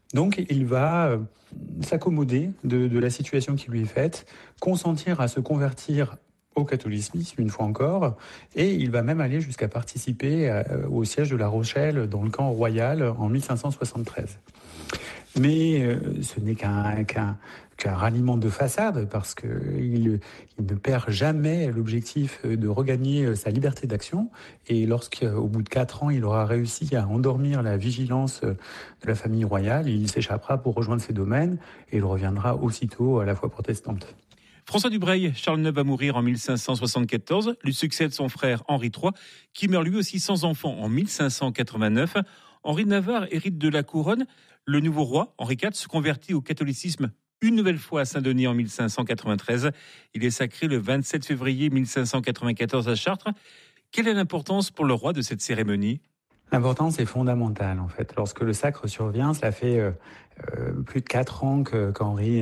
Donc il va s'accommoder de la situation qui lui est faite, consentir à se convertir au catholicisme une fois encore, et il va même aller jusqu'à participer au siège de La Rochelle dans le camp royal en 1573. Mais ce n'est qu'un ralliement de façade, parce qu'il ne perd jamais l'objectif de regagner sa liberté d'action. Et lorsqu'au bout de 4 ans, il aura réussi à endormir la vigilance de la famille royale, il s'échappera pour rejoindre ses domaines et il reviendra aussitôt à la foi protestante. François Dubreuil, Charles IX va mourir en 1574, lui succède son frère Henri III, qui meurt lui aussi sans enfant en 1589. Henri de Navarre hérite de la couronne. Le nouveau roi, Henri IV, se convertit au catholicisme une nouvelle fois à Saint-Denis en 1593. Il est sacré le 27 février 1594 à Chartres. Quelle est l'importance pour le roi de cette cérémonie ? L'importance est fondamentale, en fait. Lorsque le sacre survient, cela fait plus de 4 ans qu'Henri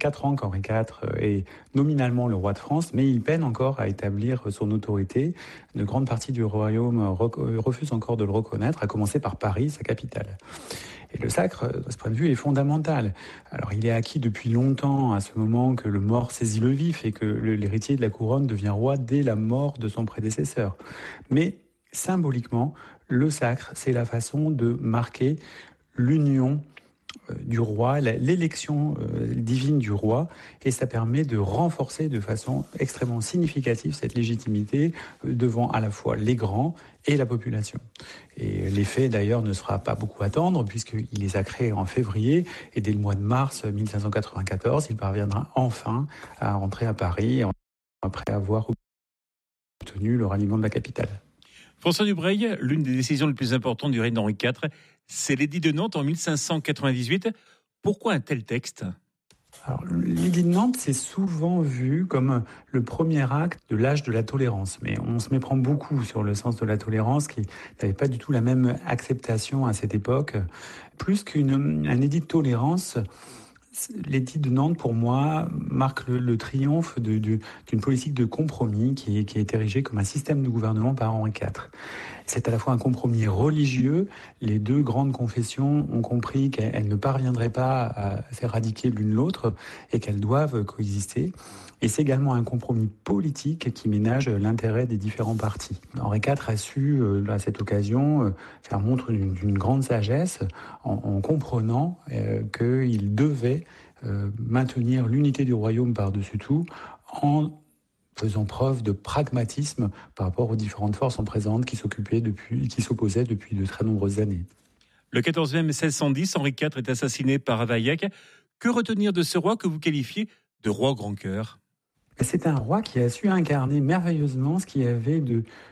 IV est nominalement le roi de France, mais il peine encore à établir son autorité. Une grande partie du royaume refuse encore de le reconnaître, à commencer par Paris, sa capitale. Et le sacre, de ce point de vue, est fondamental. Alors, il est acquis depuis longtemps, à ce moment, que le mort saisit le vif et que l'héritier de la couronne devient roi dès la mort de son prédécesseur. Mais, symboliquement, le sacre, c'est la façon de marquer l'union du roi, l'élection divine du roi, et ça permet de renforcer de façon extrêmement significative cette légitimité devant à la fois les grands et la population. Et l'effet d'ailleurs ne sera pas beaucoup à attendre, puisqu'il est sacré en février, et dès le mois de mars 1594, il parviendra enfin à rentrer à Paris après avoir obtenu le ralliement de la capitale. François Dubreuil, l'une des décisions les plus importantes du règne d'Henri IV, c'est l'édit de Nantes en 1598. Pourquoi un tel texte ? Alors, l'édit de Nantes, c'est souvent vu comme le premier acte de l'âge de la tolérance. Mais on se méprend beaucoup sur le sens de la tolérance, qui n'avait pas du tout la même acceptation à cette époque. Plus qu'un édit de tolérance, l'édit de Nantes, pour moi, marque le triomphe d'une politique de compromis qui est érigée comme un système de gouvernement par Henri IV. C'est à la fois un compromis religieux. Les deux grandes confessions ont compris qu'elles ne parviendraient pas à s'éradiquer l'une l'autre et qu'elles doivent coexister. Et c'est également un compromis politique qui ménage l'intérêt des différents partis. Henri IV a su, à cette occasion, faire montre d'une grande sagesse en comprenant qu'il devait maintenir l'unité du royaume par-dessus tout en faisant preuve de pragmatisme par rapport aux différentes forces en présence qui s'opposaient depuis de très nombreuses années. Le 14 mai 1610, Henri IV est assassiné par Ravaillac. Que retenir de ce roi que vous qualifiez de roi au grand cœur ? C'est un roi qui a su incarner merveilleusement ce qu'il y avait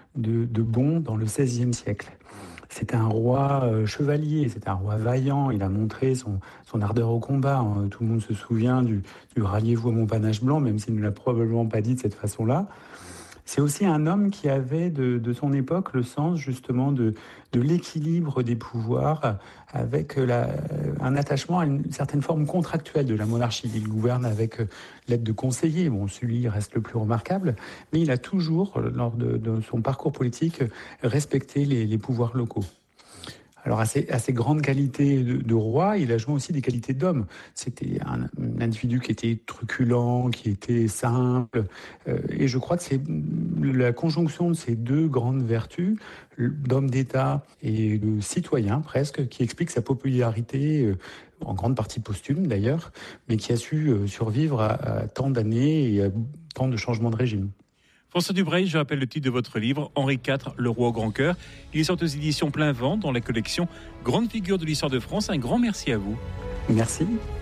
de bon dans le XVIe siècle. C'est un roi chevalier, c'est un roi vaillant. Il a montré son ardeur au combat. Tout le monde se souvient du ralliez-vous à mon panache blanc, même s'il ne l'a probablement pas dit de cette façon-là. C'est aussi un homme qui avait de son époque le sens justement de l'équilibre des pouvoirs, avec un attachement à une certaine forme contractuelle de la monarchie. Il gouverne avec l'aide de conseillers. Bon, celui reste le plus remarquable, mais il a toujours, lors de son parcours politique, respecté les pouvoirs locaux. Alors, à ces grandes qualités de roi, il a joué aussi des qualités d'homme. C'était un individu qui était truculent, qui était simple. Et je crois que c'est la conjonction de ces deux grandes vertus, d'homme d'État et de citoyen presque, qui explique sa popularité, en grande partie posthume d'ailleurs, mais qui a su survivre à tant d'années et à tant de changements de régime. François Dubreuil, je rappelle le titre de votre livre, Henri IV, le roi au grand cœur. Il est sorti aux éditions Plein Vent dans la collection Grande figure de l'histoire de France. Un grand merci à vous. Merci.